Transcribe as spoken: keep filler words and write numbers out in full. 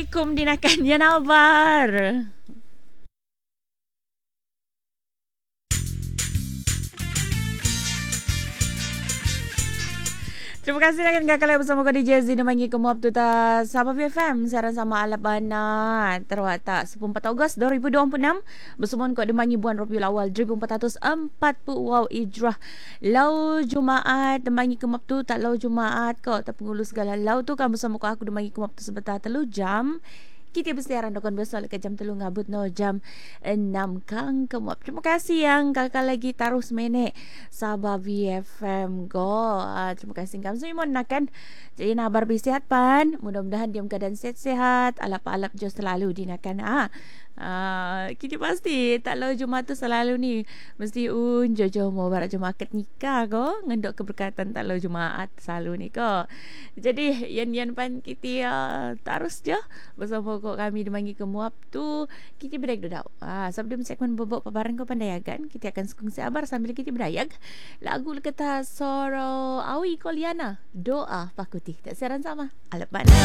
Assalamualaikum dinakan ya nabar. Terima kasih dengan kakak bersama kau di Jazzy dan bagi kamu up to ta Sabah F M siaran sama ala banat terwatak sepuluh empat Ogos dua ribu dua puluh enam bersama kau di bagi bulan Rabiul Awal seribu empat ratus empat puluh wow Hijrah lau Jumaat dan bagi kamu up to tak lau Jumaat kau tak pengulu segala lau tu kan bersama kau aku di bagi kamu up to sebentar telu jam. Kita bersiaran dokon besok ke jam telung ngabut no jam enam kang kemuap. Terima kasih yang kakak lagi taruh semenek Sabah V F M go. Uh, terima kasih kamu semua nakan. Jadi nabar bersihat pan. Mudah-mudahan diam keadaan sehat-sehat. Alap-alap jo selalu dinakan. Ah. Uh, kita pasti tak lalu Jumaat tu selalu ni mesti un jojo mau barat Jumaat nikah ko ngendok keberkatan tak lalu Jumaat selalu ni ko. Jadi yan-yan pan kita uh, terus je bersama kok kami dimanggil ke muap tu kita break dulu. Ah, sebelum segmen bobok paparan kau pandayagan kita akan kongsi abar sambil kita berayag lagu kata Soro Awi Koliana doa pakuti tak siaran sama Alap